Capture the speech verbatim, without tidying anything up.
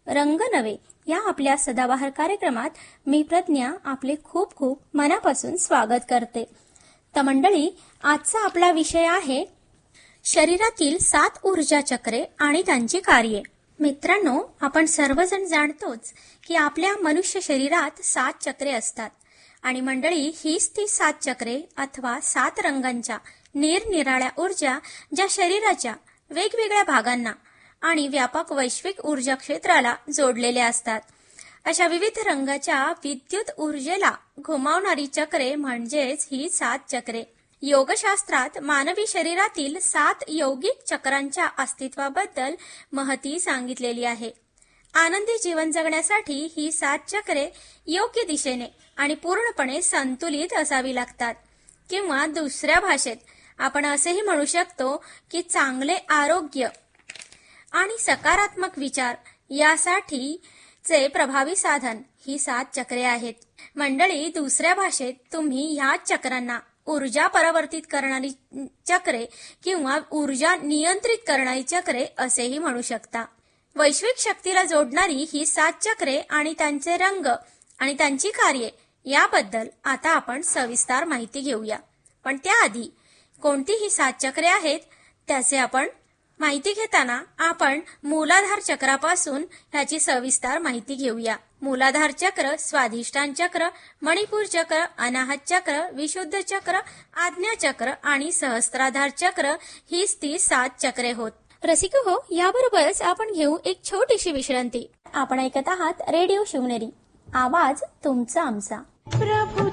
रंग नवे या आपल्या सदाबहार कार्यक्रमात मी प्रज्ञा आपले खूप खूप मनापासून स्वागत करते. तर मंडळी, आजचा आपला विषय आहे शरीरातील सात ऊर्जा चक्रे आणि त्यांची कार्ये. मित्रांनो, आपण सर्वजण जाणतोच की आपल्या मनुष्य शरीरात सात चक्रे असतात आणि मंडळी हीच ती सात चक्रे अथवा सात रंगांच्या निरनिराळ्या ऊर्जा ज्या शरीराच्या वेगवेगळ्या भागांना आणि व्यापक वैश्विक ऊर्जा क्षेत्राला जोडलेल्या असतात. अशा विविध रंगाच्या विद्युत ऊर्जेला घुमावणारी चक्रे म्हणजेच ही सात चक्रे. योगशास्त्रात मानवी शरीरातील सात यौगिक चक्रांच्या अस्तित्वाबद्दल माहिती सांगितलेली आहे. आनंदी जीवन जगण्यासाठी ही सात चक्रे योग्य दिशेने आणि पूर्णपणे संतुलित असावी लागतात. किंवा दुसऱ्या भाषेत आपण असेही म्हणू शकतो की चांगले आरोग्य आणि सकारात्मक विचार यासाठीचे प्रभावी साधन ही सात चक्रे आहेत. मंडळी, दुसऱ्या भाषेत तुम्ही ह्या चक्रांना ऊर्जा परावर्तित करणारी चक्रे किंवा ऊर्जा नियंत्रित करणारी चक्रे असेही म्हणू शकता. वैश्विक शक्तीला जोडणारी ही सात चक्रे आणि त्यांचे रंग आणि त्यांची कार्ये याबद्दल आता आपण सविस्तर माहिती घेऊया. पण त्याआधी कोणती ही सात चक्रे आहेत त्याचे आपण माहिती घेताना आपण मूलाधार चक्रापासून ह्याची सविस्तर माहिती घेऊया. मूलाधार चक्र, स्वाधिष्ठान चक्र, मणिपूर चक्र, अनाहत चक्र, विशुद्ध चक्र, आज्ञा चक्र आणि सहस्त्राधार चक्र हीच ती सात चक्रे होत. रसिक हो, याबरोबरच आपण घेऊ एक छोटीशी विश्रांती. आपण ऐकत आहात रेडिओ शिवनेरी, आवाज तुमचा आमचा.